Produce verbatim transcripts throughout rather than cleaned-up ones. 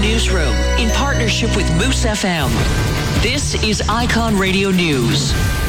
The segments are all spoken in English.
newsroom in partnership with Moose F M. This is Icon Radio News.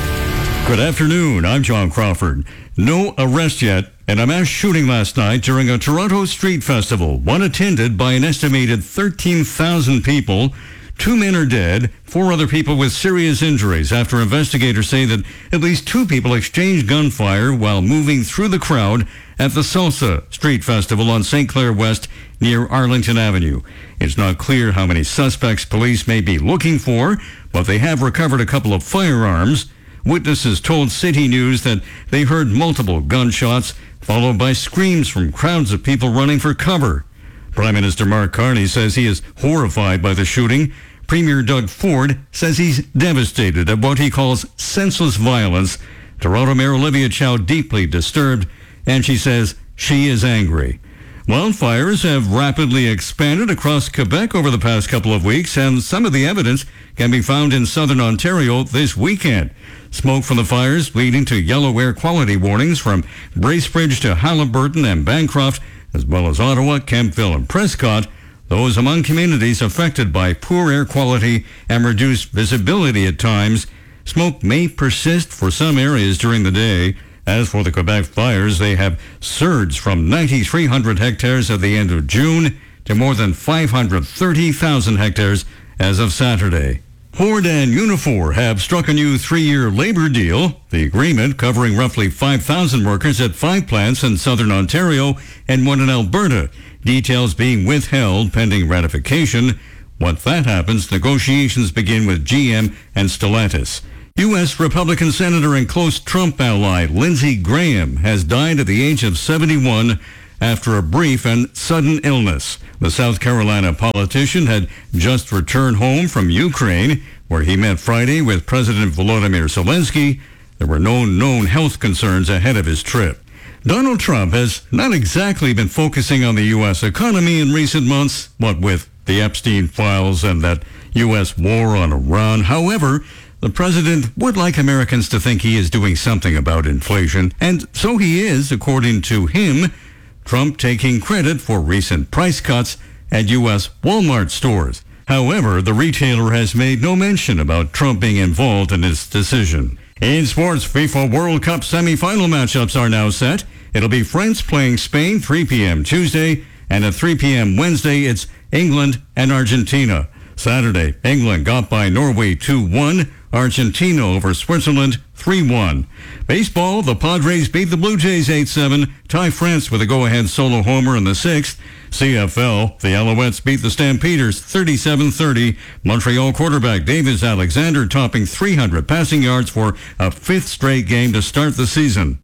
Good afternoon. I'm John Crawford. No arrest yet in a mass shooting last night during a Toronto street festival, one attended by an estimated thirteen thousand people. Two men are dead, four other people with serious injuries after investigators say that at least two people exchanged gunfire while moving through the crowd at the Salsa Street Festival on Saint Clair West near Arlington Avenue. It's not clear how many suspects police may be looking for, but they have recovered a couple of firearms. Witnesses told City News that they heard multiple gunshots, followed by screams from crowds of people running for cover. Prime Minister Mark Carney says he is horrified by the shooting. Premier Doug Ford says he's devastated at what he calls senseless violence. Toronto Mayor Olivia Chow deeply disturbed, and she says she is angry. Wildfires have rapidly expanded across Quebec over the past couple of weeks, and some of the evidence can be found in southern Ontario this weekend. Smoke from the fires leading to yellow air quality warnings from Bracebridge to Haliburton and Bancroft, as well as Ottawa, Kemptville, and Prescott. Those among communities affected by poor air quality and reduced visibility at times. Smoke may persist for some areas during the day. As for the Quebec fires, they have surged from nine thousand three hundred hectares at the end of June to more than five hundred thirty thousand hectares as of Saturday. Ford and Unifor have struck a new three-year labor deal. The agreement, covering roughly five thousand workers at five plants in southern Ontario and one in Alberta. Details being withheld pending ratification. Once that happens, negotiations begin with G M and Stellantis. U S Republican Senator and close Trump ally Lindsey Graham has died at the age of seventy-one after a brief and sudden illness. The South Carolina politician had just returned home from Ukraine, where he met Friday with President Volodymyr Zelensky. There were no known health concerns ahead of his trip. Donald Trump has not exactly been focusing on the U S economy in recent months, what with the Epstein files and that U S war on Iran. However, the president would like Americans to think he is doing something about inflation, and so he is, according to him. Trump taking credit for recent price cuts at U S Walmart stores. However, the retailer has made no mention about Trump being involved in his decision. In sports, FIFA World Cup semifinal matchups are now set. It'll be France playing Spain three p.m. Tuesday, and at three p.m. Wednesday, it's England and Argentina. Saturday, England got by Norway two one, Argentina over Switzerland three one. Baseball, the Padres beat the Blue Jays eight seven, Ty France with a go-ahead solo homer in the sixth. C F L, the Alouettes beat the Stampeders thirty-seven thirty. Montreal quarterback Davis Alexander topping three hundred passing yards for a fifth straight game to start the season.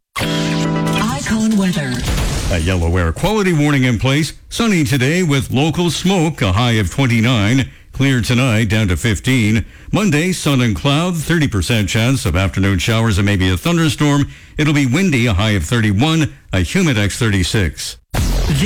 Icon weather. A yellow air quality warning in place. Sunny today with local smoke, a high of twenty-nine. Clear tonight, down to fifteen. Monday, sun and cloud, thirty percent chance of afternoon showers and maybe a thunderstorm. It'll be windy, a high of thirty-one, a humid X thirty-six.